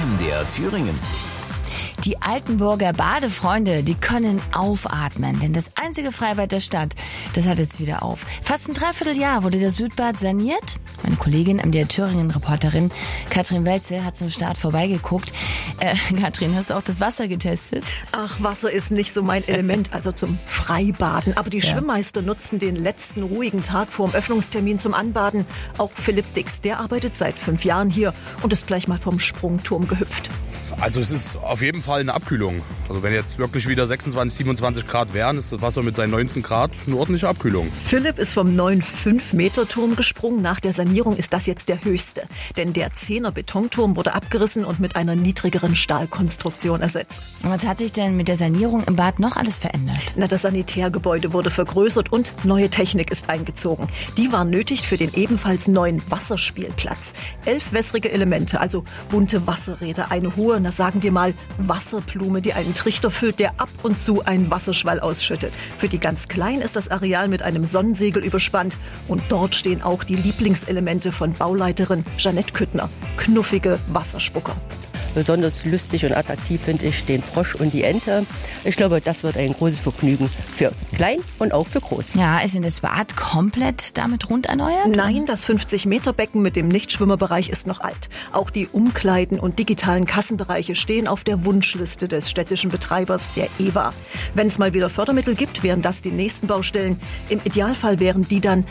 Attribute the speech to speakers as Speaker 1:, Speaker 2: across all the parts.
Speaker 1: MDR Thüringen.
Speaker 2: Die Altenburger Badefreunde, die können aufatmen, denn das einzige Freibad der Stadt, das hat jetzt wieder auf. Fast ein Dreivierteljahr wurde der Südbad saniert. Meine Kollegin, MDR Thüringen-Reporterin Katrin Welzel, hat zum Start vorbeigeguckt. Katrin, hast du auch das Wasser getestet?
Speaker 3: Ach, Wasser ist nicht so mein Element, also zum Freibaden. Aber die Schwimmmeister nutzen den letzten ruhigen Tag vor dem Öffnungstermin zum Anbaden. Auch Philipp Dix, der arbeitet seit 5 Jahren hier und ist gleich mal vom Sprungturm gehüpft.
Speaker 4: Also es ist auf jeden Fall eine Abkühlung. Also wenn jetzt wirklich wieder 26, 27 Grad wären, ist das Wasser mit seinen 19 Grad eine ordentliche Abkühlung.
Speaker 3: Philipp ist vom neuen 5-Meter-Turm gesprungen. Nach der Sanierung ist das jetzt der höchste. Denn der 10er Betonturm wurde abgerissen und mit einer niedrigeren Stahlkonstruktion ersetzt.
Speaker 2: Und was hat sich denn mit der Sanierung im Bad noch alles verändert?
Speaker 3: Das Sanitärgebäude wurde vergrößert und neue Technik ist eingezogen. Die war nötig für den ebenfalls neuen Wasserspielplatz. 11 wässrige Elemente, also bunte Wasserräder, eine hohe, sagen wir mal, Wasserblume, die einen Trichter füllt, der ab und zu einen Wasserschwall ausschüttet. Für die ganz Kleinen ist das Areal mit einem Sonnensegel überspannt. Und dort stehen auch die Lieblingselemente von Bauleiterin Jeanette Küttner. Knuffige Wasserspucker.
Speaker 5: Besonders lustig und attraktiv finde ich den Frosch und die Ente. Ich glaube, das wird ein großes Vergnügen für klein und auch für groß.
Speaker 2: Ja, ist denn das Bad komplett damit rund erneuert?
Speaker 3: Nein, das 50-Meter-Becken mit dem Nichtschwimmerbereich ist noch alt. Auch die Umkleiden und digitalen Kassenbereiche stehen auf der Wunschliste des städtischen Betreibers, der EWA. Wenn es mal wieder Fördermittel gibt, wären das die nächsten Baustellen. Im Idealfall wären die dann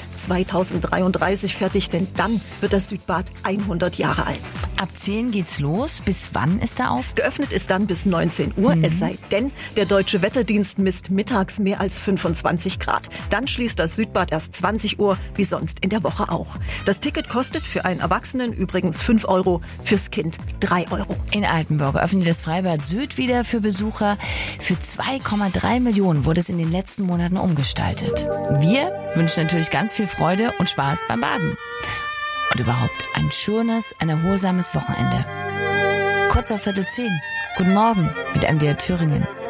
Speaker 3: 2033 fertig, denn dann wird das Südbad 100 Jahre alt.
Speaker 2: Ab 10 geht's los. Bis wann ist er auf?
Speaker 3: Geöffnet ist dann bis 19 Uhr, es sei denn, der Deutsche Wetterdienst misst mittags mehr als 25 Grad. Dann schließt das Südbad erst 20 Uhr, wie sonst in der Woche auch. Das Ticket kostet für einen Erwachsenen übrigens 5 €, fürs Kind 3 €.
Speaker 2: In Altenburg öffnet das Freibad Süd wieder für Besucher. Für 2,3 Millionen wurde es in den letzten Monaten umgestaltet. Wir wünschen natürlich ganz viel Freude und Spaß beim Baden. Und überhaupt ein schönes, ein erholsames Wochenende. Kurz auf 9:45. Guten Morgen mit MDR Thüringen.